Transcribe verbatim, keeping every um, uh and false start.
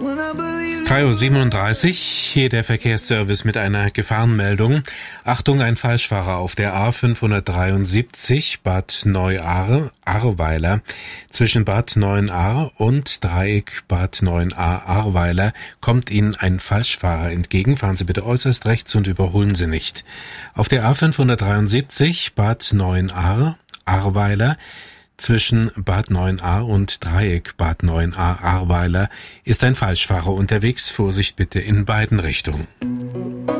drei Uhr siebenunddreißig, hier der Verkehrsservice mit einer Gefahrenmeldung. Achtung, ein Falschfahrer auf der A fünfhundertdreiundsiebzig Bad Neuahr, Ahrweiler. Zwischen Bad Neuenahr und Dreieck Bad Neuenahr, Ahrweiler kommt Ihnen ein Falschfahrer entgegen. Fahren Sie bitte äußerst rechts und überholen Sie nicht. Auf der A fünfhundertdreiundsiebzig Bad Neuenahr, Ahrweiler. Zwischen Bad Neuenahr und Dreieck Bad Neuenahr, Ahrweiler ist ein Falschfahrer unterwegs. Vorsicht bitte in beiden Richtungen.